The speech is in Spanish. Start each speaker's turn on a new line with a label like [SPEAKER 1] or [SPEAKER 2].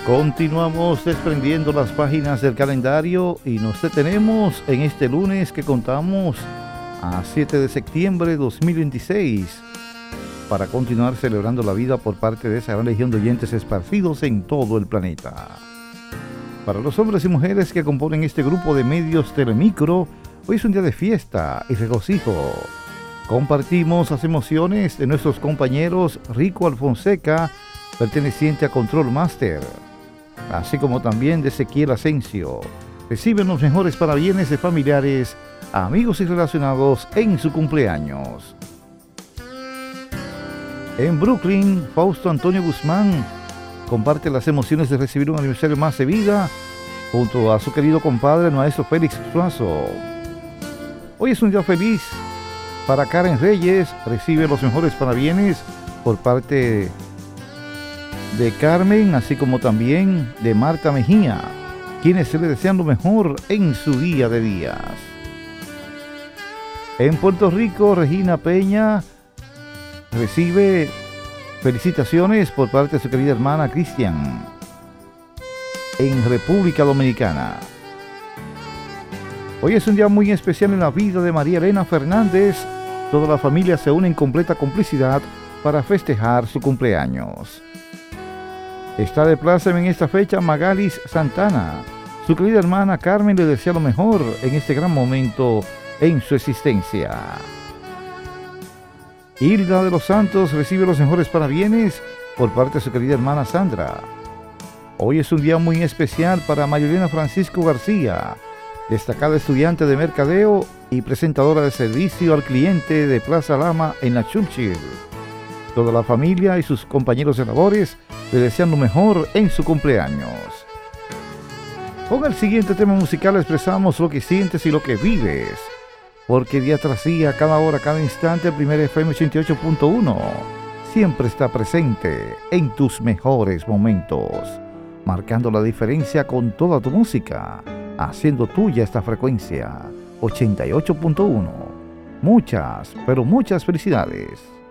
[SPEAKER 1] Continuamos desprendiendo las páginas del calendario y nos detenemos en este lunes que contamos a 7 de septiembre de 2026 para continuar celebrando la vida por parte de esa gran legión de oyentes esparcidos en todo el planeta. Para los hombres y mujeres que componen este grupo de medios Telemicro, hoy es un día de fiesta y regocijo. Compartimos las emociones de nuestros compañeros Rico Alfonseca, perteneciente a Control Master, así como también de Ezequiel Asensio. Reciben los mejores parabienes de familiares, amigos y relacionados en su cumpleaños. En Brooklyn, Fausto Antonio Guzmán comparte las emociones de recibir un aniversario más de vida junto a su querido compadre, el maestro Félix Suazo. Hoy es un día feliz para Karen Reyes, recibe los mejores parabienes por parte de Carmen, así como también de Marta Mejía, quienes se le desean lo mejor en su día de días. En Puerto Rico, Regina Peña recibe felicitaciones por parte de su querida hermana Cristian. En República Dominicana, hoy es un día muy especial en la vida de María Elena Fernández. Toda la familia se une en completa complicidad para festejar su cumpleaños. Está de pláceme en esta fecha Magalis Santana. Su querida hermana Carmen le desea lo mejor en este gran momento en su existencia. Hilda de los Santos recibe los mejores parabienes por parte de su querida hermana Sandra. Hoy es un día muy especial para Marilena Francisco García, destacada estudiante de mercadeo y presentadora de servicio al cliente de Plaza Lama en la Churchill. Toda la familia y sus compañeros de labores le desean lo mejor en su cumpleaños. Con el siguiente tema musical expresamos lo que sientes y lo que vives, porque día tras día, cada hora, cada instante, el primer FM 88.1 siempre está presente en tus mejores momentos, marcando la diferencia con toda tu música, haciendo tuya esta frecuencia 88.1. Muchas, pero muchas felicidades.